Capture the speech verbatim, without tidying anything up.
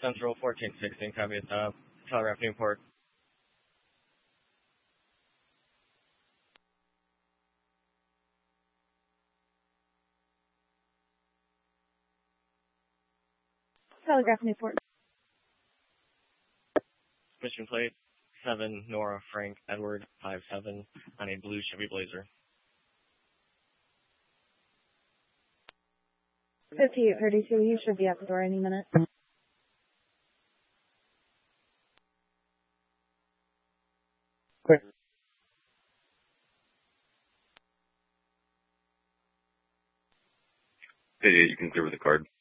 Central fourteen sixteen, copy at uh, Telegraph Newport. Telegraph Newport. Mission plate seven Nora Frank Edward five seven on a blue Chevy Blazer. fifty-eight thirty-two, you should be at the door any minute. Quick. Hey, you can clear with the card.